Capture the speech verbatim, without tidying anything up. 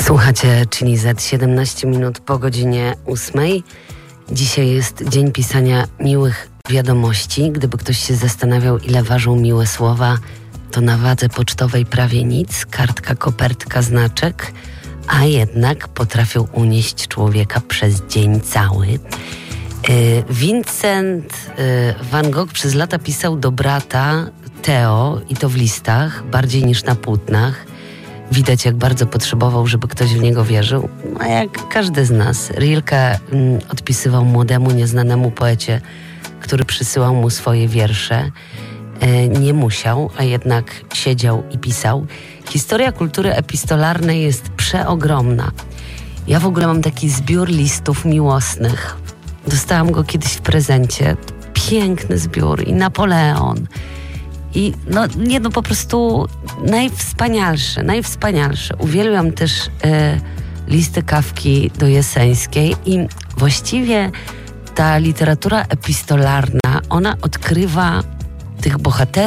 Słuchacie Chili Z, siedemnaście minut po godzinie ósmej. Dzisiaj jest dzień pisania miłych wiadomości. Gdyby ktoś się zastanawiał, ile ważą miłe słowa, to na wadze pocztowej prawie nic, kartka, kopertka, znaczek, a jednak potrafią unieść człowieka przez dzień cały. Vincent van Gogh przez lata pisał do brata Theo i to w listach, bardziej niż na płótnach. Widać, jak bardzo potrzebował, żeby ktoś w niego wierzył. A jak każdy z nas. Rilke mm, odpisywał młodemu, nieznanemu poecie, który przysyłał mu swoje wiersze. E, nie musiał, a jednak siedział i pisał. Historia kultury epistolarnej jest przeogromna. Ja w ogóle mam taki zbiór listów miłosnych. Dostałam go kiedyś w prezencie. Piękny zbiór i Napoleon. I no, nie, no po prostu najwspanialsze, najwspanialsze. Uwielbiam też e, listy Kafki do Jeseńskiej i właściwie ta literatura epistolarna, ona odkrywa tych bohaterów